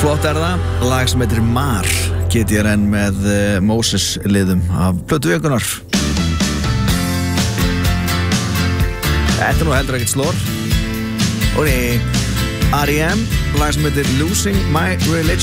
Flott það, lag sem heitir Mar, GTRN með Moses liðum af plötu vikunar. Þetta nú heldur ekkert slór. Og R.E.M, lag sem heitir Losing My Religion.